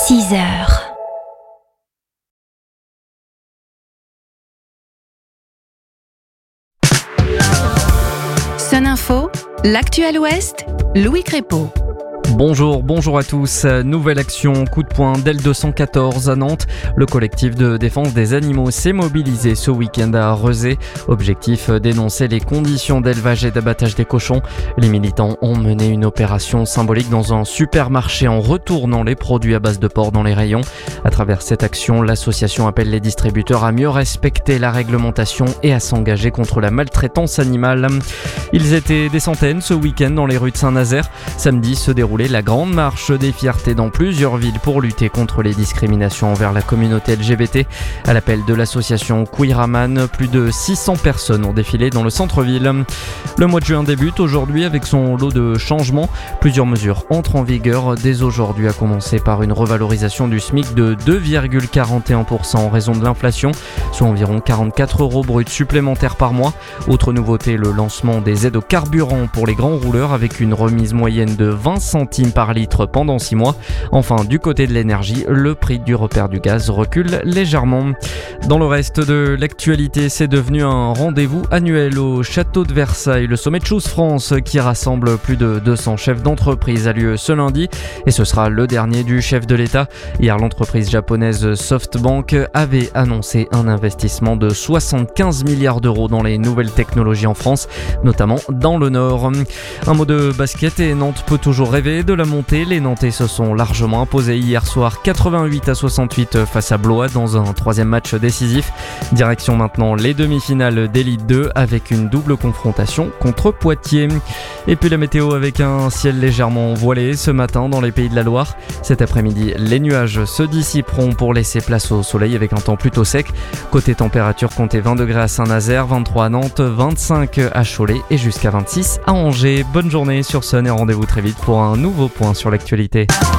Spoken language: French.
6h. Sun Info, l'actuel Ouest, Louis Crépeau. Bonjour à tous. Nouvelle action, coup de poing d'L214 à Nantes. Le collectif de défense des animaux s'est mobilisé ce week-end à Rezé. Objectif, dénoncer les conditions d'élevage et d'abattage des cochons. Les militants ont mené une opération symbolique dans un supermarché en retournant les produits à base de porc dans les rayons. À travers cette action, l'association appelle les distributeurs à mieux respecter la réglementation et à s'engager contre la maltraitance animale. Ils étaient des centaines ce week-end dans les rues de Saint-Nazaire. Samedi se déroulait la grande marche des fiertés dans plusieurs villes pour lutter contre les discriminations envers la communauté LGBT. À l'appel de l'association Queeraman, plus de 600 personnes ont défilé dans le centre-ville. Le mois de juin débute aujourd'hui avec son lot de changements. Plusieurs mesures entrent en vigueur dès aujourd'hui, à commencer par une revalorisation du SMIC de 2,41% en raison de l'inflation, soit environ 44 € bruts supplémentaires par mois. Autre nouveauté, le lancement des aides au carburant pour les grands rouleurs avec une remise moyenne de 20 centimes par litre pendant 6 mois. Enfin, du côté de l'énergie, le prix du repère du gaz recule légèrement. Dans le reste de l'actualité, c'est devenu un rendez-vous annuel au château de Versailles. Le sommet de Choose France, qui rassemble plus de 200 chefs d'entreprise, a lieu ce lundi et ce sera le dernier du chef de l'État. Hier, l'entreprise japonaise SoftBank avait annoncé un investissement de 75 milliards d'euros dans les nouvelles technologies en France, notamment dans le Nord. Un mot de basket et Nantes peut toujours rêver de la montée. Les Nantais se sont largement imposés hier soir 88-68 face à Blois dans un troisième match décisif. Direction maintenant les demi-finales d'Élite 2 avec une double confrontation contre Poitiers. Et puis la météo avec un ciel légèrement voilé ce matin dans les Pays de la Loire. Cet après-midi, les nuages se dissiperont pour laisser place au soleil avec un temps plutôt sec. Côté température, comptez 20 degrés à Saint-Nazaire, 23 à Nantes, 25 à Cholet et jusqu'à 26 à Angers. Bonne journée sur Sun et rendez-vous très vite pour un nouveau point sur l'actualité.